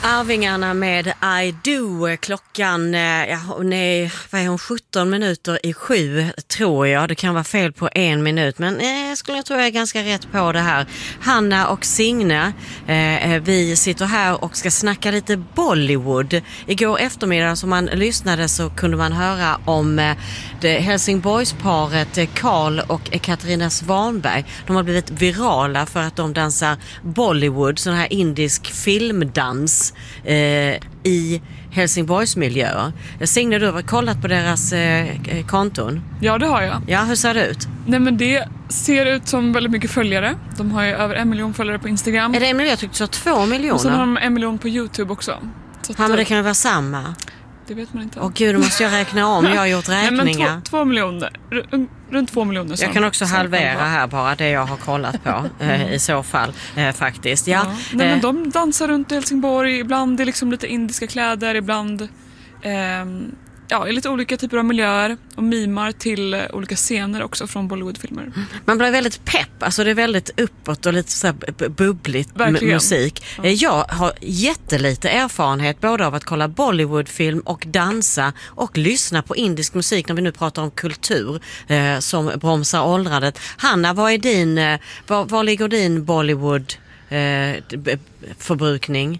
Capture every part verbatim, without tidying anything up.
Arvingarna med I Do. Klockan, ja, nej, vad är hon, sjutton minuter i sju tror jag. Det kan vara fel på en minut, men eh, skulle jag tro jag är ganska rätt på det här. Hanna och Signe, eh, vi sitter här och ska snacka lite Bollywood. Igår eftermiddag som man lyssnade så kunde man höra om eh, det Helsingborgsparet eh, Carl och Katarina Svanberg. De har blivit virala för att de dansar Bollywood, sån här indisk filmdans eh, i Helsingborgsmiljöer. Signe, du har kollat på deras eh, konton? Ja, det har jag. Ja, hur ser det ut? Nej, men det ser ut som väldigt mycket följare. De har ju över en miljon följare på Instagram. Är det en miljon? Jag tyckte så två miljoner. Och sen har de en miljon på YouTube också. Så ja, men det kan ju vara samma. Det vet man inte. Åh gud, då måste jag räkna om. Jag har gjort räkningar. Nej, men två, två miljoner. R- runt två miljoner. Jag kan också halvera här bara det jag har kollat på eh, i så fall eh, faktiskt. Ja. Ja. Nej, men de dansar runt i Helsingborg. Ibland är liksom lite indiska kläder. Ibland eh, ja, i lite olika typer av miljöer. Och mimar till olika scener också från Bollywoodfilmer. Man blir väldigt pepp. Alltså det är väldigt uppåt och lite så här b- bubbligt m- musik. Ja. Jag har jättelite erfarenhet både av att kolla Bollywoodfilm och dansa och lyssna på indisk musik när vi nu pratar om kultur eh, som bromsar åldrandet. Hanna, vad är din, eh, var, var ligger din Bollywood eh, förbrukning?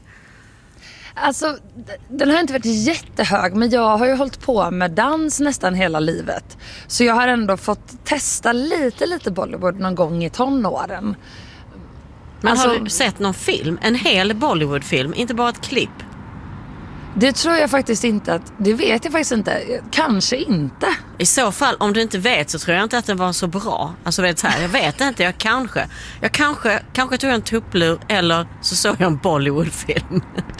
Alltså, den har inte varit jättehög, men jag har ju hållit på med dans nästan hela livet. Så jag har ändå fått testa lite, lite Bollywood någon gång i tonåren. Men alltså, har du sett någon film? En hel Bollywoodfilm, inte bara ett klipp? Det tror jag faktiskt inte att, det vet jag faktiskt inte. Kanske inte. I så fall, om du inte vet så tror jag inte att den var så bra. Alltså vet så här, jag vet inte, jag kanske. Jag kanske, kanske tog en tupplur eller så såg jag en Bollywoodfilm.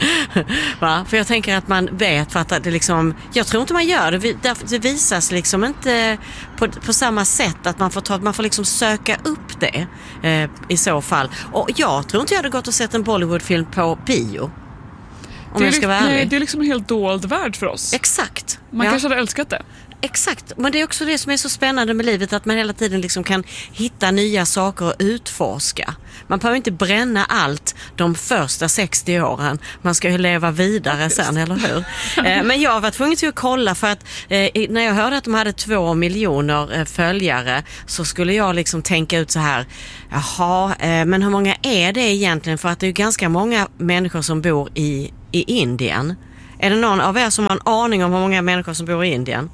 Va? För jag tänker att man vet för att det liksom, jag tror inte man gör det. Det visas liksom inte på, på samma sätt att man får ta, man får liksom söka upp det eh, i så fall. Och jag tror inte jag hade gått och sett en Bollywoodfilm på bio. Om det, jag ska vara nej, ärlig. det är liksom en helt dold värld för oss. Exakt. Man ja. kanske hade älskat det. Exakt, men det är också det som är så spännande med livet, att man hela tiden liksom kan hitta nya saker och utforska. Man behöver inte bränna allt de första sextio åren. Man ska ju leva vidare sen, eller hur? eh, men jag var tvungen till att kolla för att eh, när jag hörde att de hade två miljoner eh, följare så skulle jag liksom tänka ut så här, jaha, eh, men hur många är det egentligen? För att det är ju ganska många människor som bor i, i Indien. Är det någon av er som har en aning om hur många människor som bor i Indien?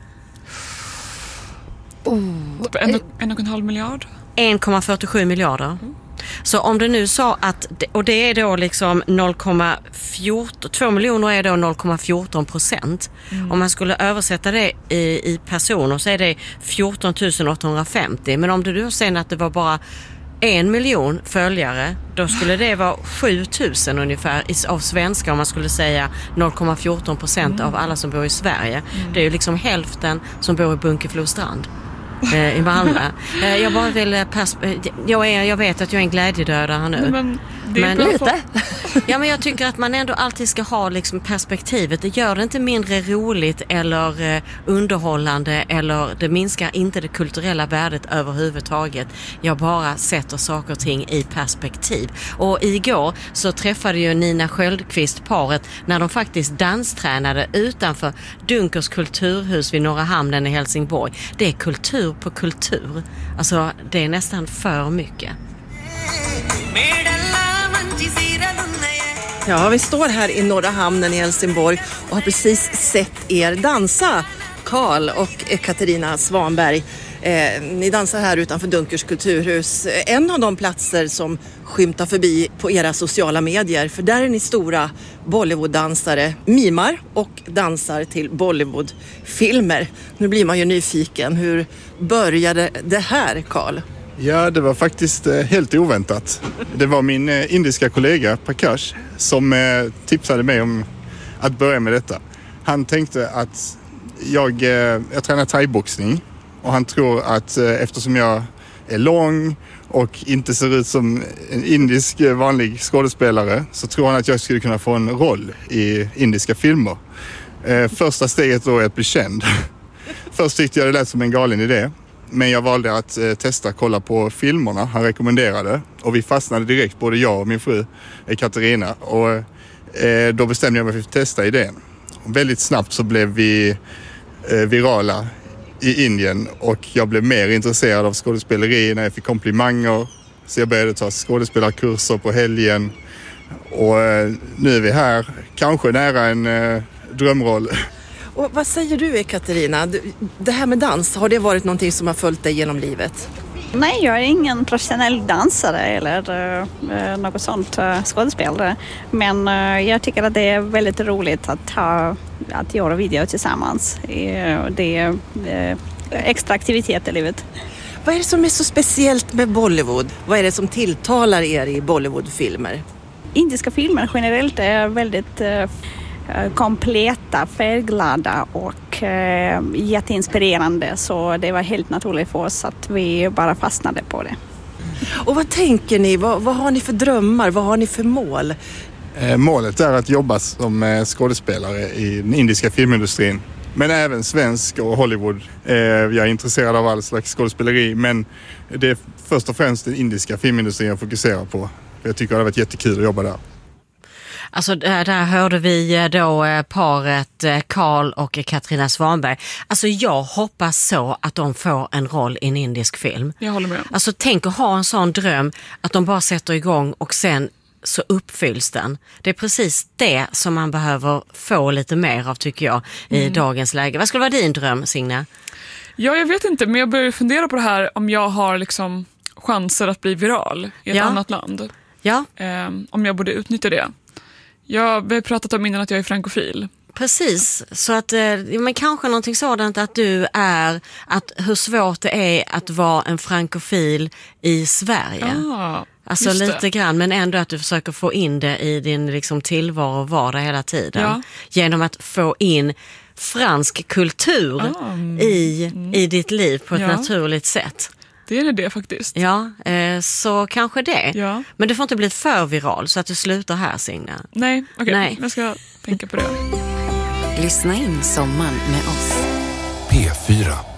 Oh. En, en och en halv miljard? en komma fyrtiosju miljarder. Mm. Så om du nu sa att, och det är då liksom noll komma fjorton, två miljoner är då noll komma fjorton procent. Mm. Om man skulle översätta det i, i personer så är det fjorton tusen åttahundrafemtio. Men om du då säger att det var bara en miljon följare, då skulle det vara sju tusen ungefär av svenskar om man skulle säga noll komma fjorton procent mm. av alla som bor i Sverige. Mm. Det är ju liksom hälften som bor i Bunkeflostrand eh, i Malmö. Eh, jag bara vill pers- jag, är, jag vet att jag är en glädjedödare nu. Men det är men, lite. Ja, men jag tycker att man ändå alltid ska ha liksom perspektivet. Det gör det inte mindre roligt eller eh, underhållande, eller det minskar inte det kulturella värdet överhuvudtaget. Jag bara sätter saker och ting i perspektiv. Och igår så träffade ju Nina Sköldqvist paret när de faktiskt danstränade utanför Dunkers kulturhus vid Norra Hamnen i Helsingborg. Det är kultur på kultur. Alltså det är nästan för mycket. Ja, vi står här i Norra Hamnen i Helsingborg och har precis sett er dansa, Carl och Katarina Svanberg. Eh, ni dansar här utanför Dunkers kulturhus. En av de platser som skymtar förbi på era sociala medier. För där är ni stora Bollywood-dansare, mimar och dansar till Bollywood-filmer. Nu blir man ju nyfiken. Hur började det här, Carl? Ja, det var faktiskt eh, helt oväntat. Det var min eh, indiska kollega Prakash som eh, tipsade mig om att börja med detta. Han tänkte att jag, eh, jag tränar thaiboxning och han tror att eh, eftersom jag är lång och inte ser ut som en indisk eh, vanlig skådespelare så tror han att jag skulle kunna få en roll i indiska filmer. Eh, första steget då är att bli känd. Först tyckte jag det lät som en galen idé. Men jag valde att eh, testa kolla på filmerna han rekommenderade. Och vi fastnade direkt, både jag och min fru eh, Katarina. Och Eh, då bestämde jag mig för att testa idén. Och väldigt snabbt så blev vi eh, virala i Indien och jag blev mer intresserad av skådespeleri när jag fick komplimanger. Så jag började ta skådespelarkurser på helgen och eh, nu är vi här, kanske nära en eh, drömroll. Och vad säger du, Ekaterina? Det här med dans, har det varit någonting som har följt dig genom livet? Nej, jag är ingen professionell dansare eller uh, något sånt uh, skådespelare. Men uh, jag tycker att det är väldigt roligt att, ha, att göra video tillsammans. Uh, det är uh, extra aktivitet i livet. Vad är det som är så speciellt med Bollywood? Vad är det som tilltalar er i Bollywoodfilmer? Indiska filmer generellt är väldigt uh, kompletta, färgglada och eh, jätteinspirerande, så det var helt naturligt för oss att vi bara fastnade på det. Och vad tänker ni? Vad, vad har ni för drömmar? Vad har ni för mål? Eh, målet är att jobba som eh, skådespelare i den indiska filmindustrin, men även svensk och Hollywood. Eh, jag är intresserad av all slags skådespeleri, men det är först och främst den indiska filmindustrin jag fokuserar på. Jag tycker det har varit jättekul att jobba där. Alltså där hörde vi då paret Carl och Katarina Svanberg. Alltså jag hoppas så att de får en roll i en indisk film. Jag håller med. Alltså tänk att ha en sån dröm att de bara sätter igång och sen så uppfylls den. Det är precis det som man behöver få lite mer av, tycker jag, i mm. dagens läge. Vad skulle vara din dröm, Signe? Ja, jag vet inte, men jag börjar fundera på det här om jag har liksom chanser att bli viral i ett ja. annat land. Ja. Um, om jag borde utnyttja det. Jag, vi har pratat om innan att jag är frankofil. Precis, så att men kanske någonting sådant att du är, att hur svårt det är att vara en frankofil i Sverige. Ah, alltså lite grann, men ändå att du försöker få in det i din liksom tillvaro och vardag hela tiden. Ja. Genom att få in fransk kultur ah, i, mm. i ditt liv på ett ja. naturligt sätt. Det är det faktiskt. Ja, eh, så kanske det. Ja. Men du får inte bli för viral så att du slutar här, Signe. Nej, okej. Okay. Nej. Jag ska tänka på det. Lyssna in sommaren med oss. P fyra.